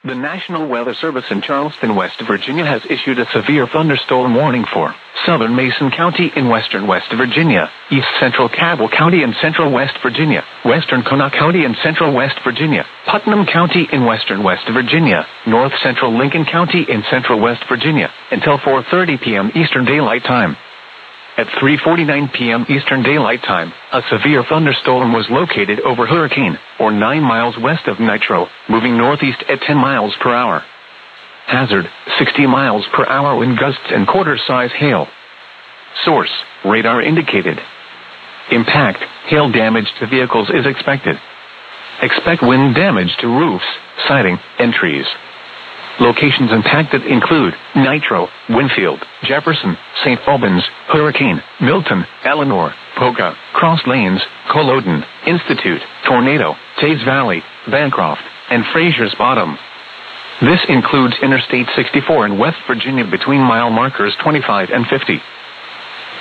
The National Weather Service in Charleston, West Virginia has issued a severe thunderstorm warning for southern Mason County in western West Virginia, east central Cabell County in central West Virginia, western Connaught County in central West Virginia, Putnam County in western West Virginia, north central Lincoln County in central West Virginia, until 4:30 p.m. Eastern Daylight Time. At 3:49 p.m. Eastern Daylight Time, a severe thunderstorm was located over Hurricane, or 9 miles west of Nitro, moving northeast at 10 miles per hour. Hazard, 60 miles per hour wind gusts and quarter-size hail. Source, radar indicated. Impact, hail damage to vehicles is expected. Expect wind damage to roofs, siding, and trees. Locations impacted include Nitro, Winfield, Jefferson, St. Albans, Hurricane, Milton, Eleanor, Poca, Cross Lanes, Culloden, Institute, Tornado, Teays Valley, Bancroft, and Fraser's Bottom. This includes Interstate 64 in West Virginia between mile markers 25 and 50.